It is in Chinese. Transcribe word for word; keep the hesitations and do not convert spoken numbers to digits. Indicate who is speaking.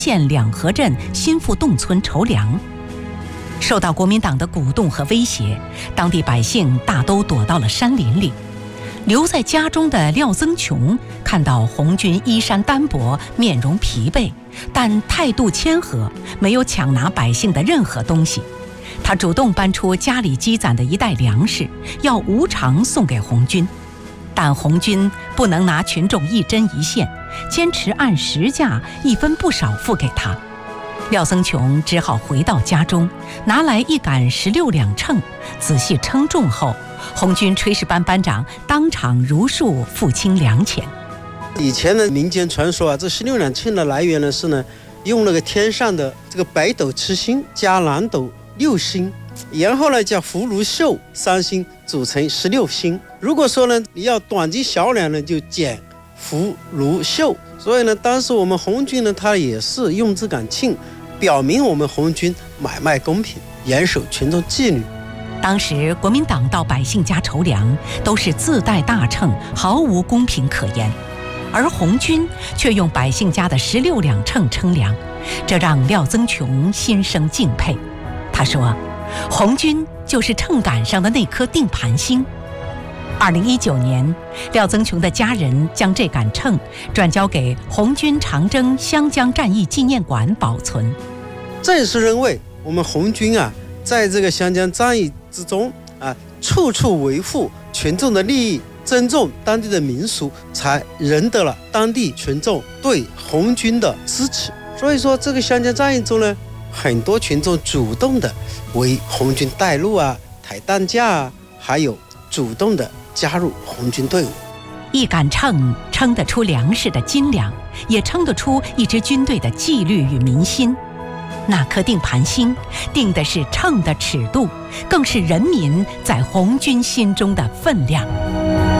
Speaker 1: 县两河镇新富洞村筹粮。受到国民党的鼓动和威胁，当地百姓大都躲到了山林里。留在家中的廖增琼看到红军衣衫单薄，面容疲惫，但态度谦和，没有抢拿百姓的任何东西。他主动搬出家里积攒的一袋粮食，要无偿送给红军。但红军不能拿群众一针一线，坚持按实价一分不少付给他。廖增琼只好回到家中，拿来一杆十六两秤，仔细称重后，红军炊事班班长当场如数付清粮钱。
Speaker 2: 以前的民间传说啊，这十六两秤的来源呢是呢，用那个天上的这个北斗七星加南斗六星，然后呢加福禄寿三星组成十六星。如果说呢你要短斤小两呢，就减福禄寿。所以呢，当时我们红军呢，他也是用这杆秤，表明我们红军买卖公平，严守群众纪律。
Speaker 1: 当时国民党到百姓家筹粮，都是自带大秤，毫无公平可言。而红军却用百姓家的十六两秤称粮，这让廖增琼心生敬佩。他说，红军就是秤杆上的那颗定盘星。二零一九年，廖增琼的家人将这杆秤转交给红军长征湘江战役纪念馆保存。
Speaker 2: 正是认为我们红军啊，在这个湘江战役之中啊，处处维护群众的利益，尊重当地的民俗，才赢得了当地群众对红军的支持。所以说，这个湘江战役中呢，很多群众主动的为红军带路啊、抬担架啊，还有主动的加入红军队伍。
Speaker 1: 一杆秤称得出粮食的斤两，也称得出一支军队的纪律与民心。那颗定盘星定的是秤的尺度，更是人民在红军心中的分量。